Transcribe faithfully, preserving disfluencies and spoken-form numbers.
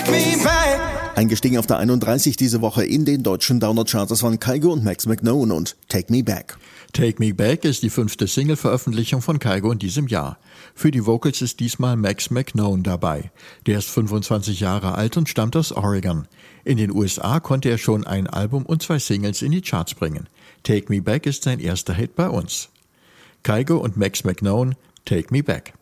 me back. Eingestiegen auf der einunddreißig diese Woche in den deutschen Download-Charts von Kygo und Max McKnone und Take Me Back. Take Me Back ist die fünfte Single-Veröffentlichung von Kygo in diesem Jahr. Für die Vocals ist diesmal Max McKnone dabei. Der ist fünfundzwanzig Jahre alt und stammt aus Oregon. In den U S A konnte er schon ein Album und zwei Singles in die Charts bringen. Take Me Back ist sein erster Hit bei uns. Kygo und Max McKnone, Take Me Back.